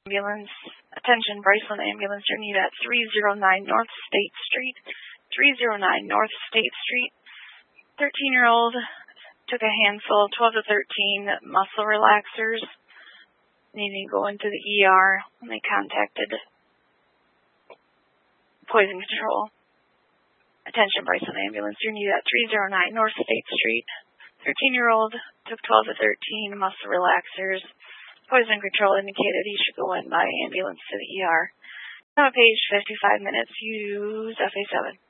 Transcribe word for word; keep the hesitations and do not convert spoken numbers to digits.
Ambulance. Attention, Bryceland Ambulance. You're needed at three oh nine North State Street. three oh nine North State Street. thirteen-year-old took a handful of twelve to thirteen muscle relaxers, needing to go into the E R when they contacted Poison Control. Attention, Bryceland Ambulance. You're needed at three oh nine North State Street. thirteen-year-old took twelve to thirteen muscle relaxers. Poison Control indicated he should go in by ambulance to the E R. Now, page fifty-five minutes. Use F A seven.